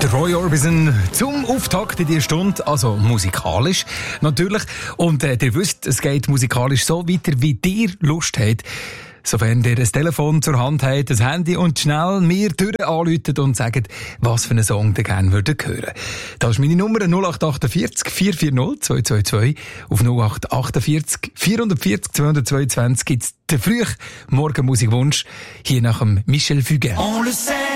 Der Roy Orbison zum Auftakt in dieser Stunde, also musikalisch natürlich. Und ihr wisst, es geht musikalisch so weiter, wie ihr Lust habt. Sofern ihr ein Telefon zur Hand habt, ein Handy und schnell mir durch anruft und sagt, was für einen Song ihr gerne würdet hören. Das ist meine Nummer 0848 440 222. Auf 0848 440 222 gibt's den frühen Morgenmusikwunsch hier nach dem Michel Fugain.